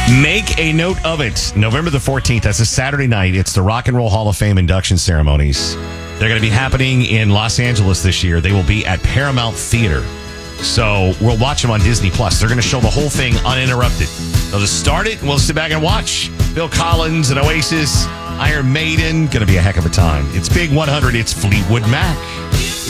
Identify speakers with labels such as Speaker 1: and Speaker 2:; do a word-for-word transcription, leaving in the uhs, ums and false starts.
Speaker 1: Make a note of it. November the fourteenth, that's a Saturday night. It's the Rock and Roll Hall of Fame induction ceremonies. They're going to be happening in Los Angeles this year. They will be at Paramount Theater. So we'll watch them on Disney Plus. They're going to show the whole thing uninterrupted. They'll just start it and we'll sit back and watch. Phil Collins and Oasis, Iron Maiden. Going to be a heck of a time. It's Big one hundred. It's Fleetwood Mac.